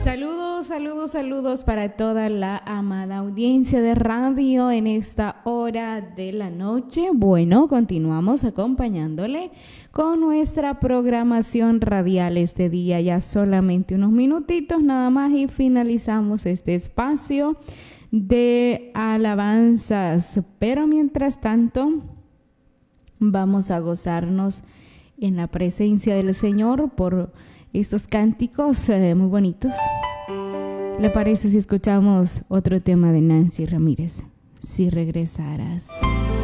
Saludos, saludos, saludos para toda la amada audiencia de radio en esta hora de la noche. Bueno, continuamos acompañándole con nuestra programación radial este día. Ya solamente unos minutitos nada más y finalizamos este espacio de alabanzas. Pero mientras tanto, vamos a gozarnos en la presencia del Señor por estos cánticos muy bonitos. ¿Le parece si escuchamos otro tema de Nancy Ramírez? Si regresaras.